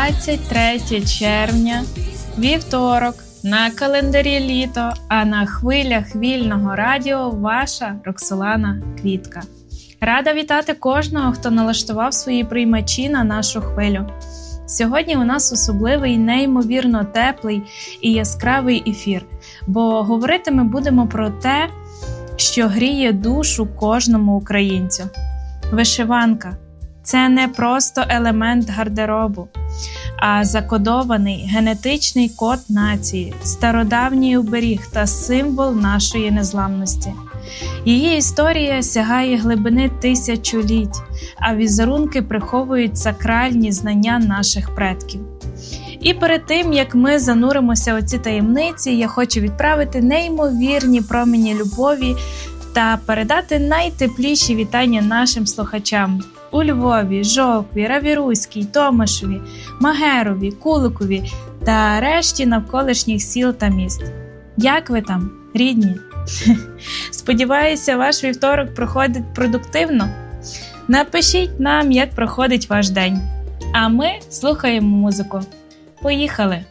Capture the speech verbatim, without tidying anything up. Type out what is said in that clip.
двадцять третє червня, вівторок, на календарі літо, а на хвилях вільного радіо ваша Роксолана Квітка. Рада вітати кожного, хто налаштував свої приймачі на нашу хвилю. Сьогодні у нас особливий, неймовірно теплий і яскравий ефір, бо говорити ми будемо про те, що гріє душу кожному українцю. Вишиванка – це не просто елемент гардеробу, а закодований генетичний код нації, стародавній оберіг та символ нашої незламності. Її історія сягає глибини тисячоліть, а візерунки приховують сакральні знання наших предків. І перед тим, як ми зануримося у ці таємниці, я хочу відправити неймовірні промені любові та передати найтепліші вітання нашим слухачам у Львові, Жовкві, Равіруській, Томашеві, Магерові, Куликові та решті навколишніх сіл та міст. Як ви там, рідні? Сподіваюся, ваш вівторок проходить продуктивно? Напишіть нам, як проходить ваш день. А ми слухаємо музику. Поїхали!